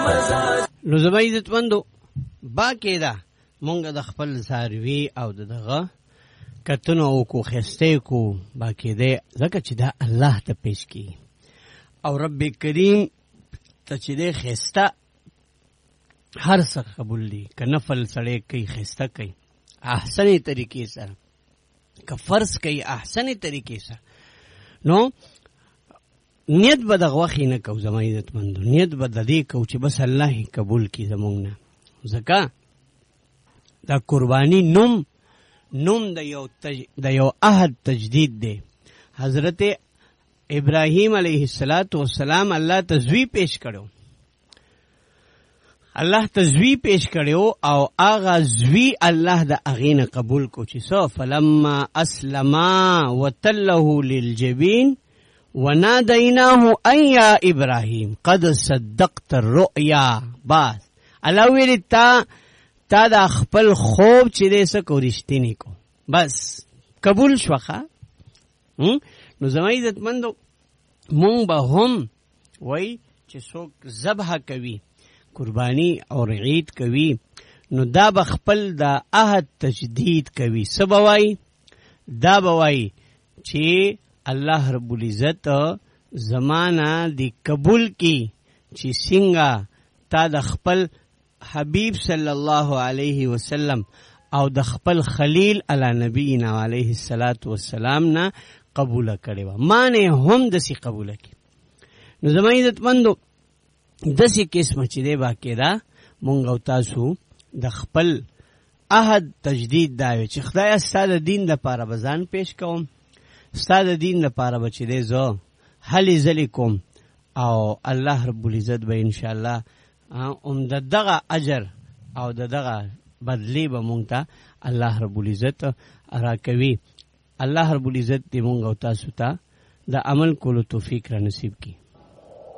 نو زما عزتمندو باقی ده مونږ د خپل څاروي او دغه کتنو وکړو خسته کو باقی ده ځکه چې دا الله ته پیش کی او رب کریم ته چې ده خسته هر څه قبول دي که نفل سړی کوي خسته کوي احسنی طریقې سره که فرض کوي احسنی طریقې سره نو نیت به دغه وخت نه کو زما عزتمندو نیت به د دې کو چې بس الله قبول کړي زمونږ نه ځکه دا قربانی نوم د یو عهد تجدید دی حضرت ابراهیم علیه السلام الله تزوی پیش کړو او آغا زوی الله د اغین قبول کو چې سو فلما اسلما وتله للجبین ونادیناه ان یا ابراهیم قد صدقت الرؤیا بس الله ویل تا دا خپل خوب چې دې سکو رښتینی کو بس قبول شوخه نو زما عزتمندو مونږ به هم وای چې څوک ذبح کوي قربانی او عید کوي نو دا به خپل د عهد تجدید کوي سبوای دا بوای چې الله رب العزت زمانہ دی قبول کی چې څنګه تا د خپل حبیب صلی الله علیه وسلم او د خپل خلیل علی نبینا علیه الصلاۃ والسلام نه قبول کړي و معنی هم دسی قبول کی نو زما عزتمندو دسی قسم چې دی باقی دا مونږ او تاسو د خپل عهد تجدید دا چې خدای ستاسو دین لپاره بزان پیش کوم ستاسو دین لپاره بچی دی زو هلی زلی کوم او الله رب العزت به ان شاء الله دغه اجر او دغه بدلی به مونږ ته الله رب العزت راکوي الله رب العزت دې مونږ او تاسو ته د عمل کولو توفیق را نصیب کړي